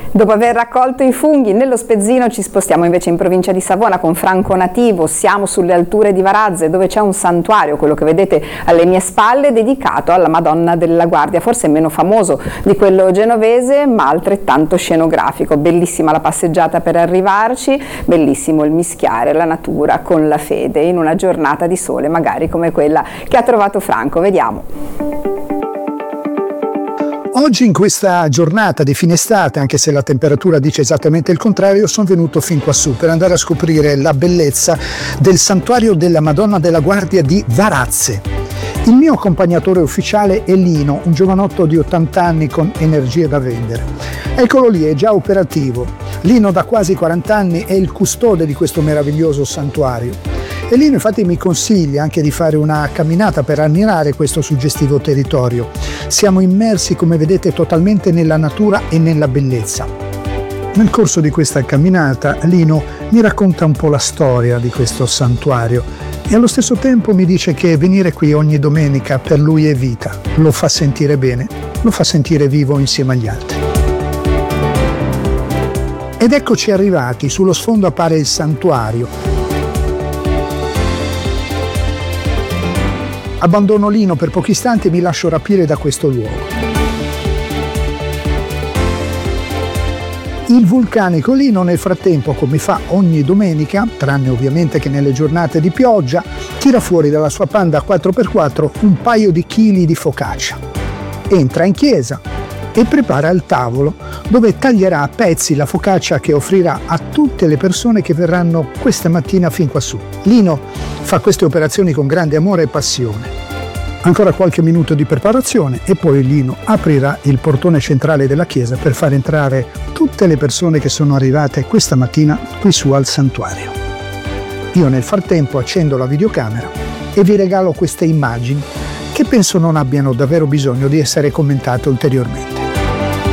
Dopo aver raccolto i funghi nello Spezzino ci spostiamo invece in provincia di Savona con Franco Nativo. Siamo sulle alture di Varazze, dove c'è un santuario, quello che vedete alle mie spalle, dedicato alla Madonna della Guardia, forse meno famoso di quello genovese ma altrettanto scenografico. Bellissima la passeggiata per arrivarci, bellissimo il mischiare la natura con la fede in una giornata di sole magari come quella che ha trovato Franco. Vediamo. Oggi in questa giornata di fine estate, anche se la temperatura dice esattamente il contrario, sono venuto fin quassù per andare a scoprire la bellezza del santuario della Madonna della Guardia di Varazze. Il mio accompagnatore ufficiale è Lino, un giovanotto di 80 anni con energie da vendere. Eccolo lì, è già operativo. Lino da quasi 40 anni è il custode di questo meraviglioso santuario. E Lino infatti mi consiglia anche di fare una camminata per ammirare questo suggestivo territorio. Siamo immersi, come vedete, totalmente nella natura e nella bellezza. Nel corso di questa camminata Lino mi racconta un po' la storia di questo santuario e allo stesso tempo mi dice che venire qui ogni domenica per lui è vita, lo fa sentire bene, lo fa sentire vivo insieme agli altri. Ed eccoci arrivati, sullo sfondo appare il santuario. Abbandono Lino per pochi istanti e mi lascio rapire da questo luogo. Il vulcanico Lino nel frattempo, come fa ogni domenica, tranne ovviamente che nelle giornate di pioggia, tira fuori dalla sua panda 4x4 un paio di chili di focaccia. Entra in chiesa e prepara il tavolo dove taglierà a pezzi la focaccia che offrirà a tutte le persone che verranno questa mattina fin quassù. Lino fa queste operazioni con grande amore e passione. Ancora qualche minuto di preparazione e poi Lino aprirà il portone centrale della chiesa per far entrare tutte le persone che sono arrivate questa mattina qui su al santuario. Io nel frattempo accendo la videocamera e vi regalo queste immagini che penso non abbiano davvero bisogno di essere commentate ulteriormente.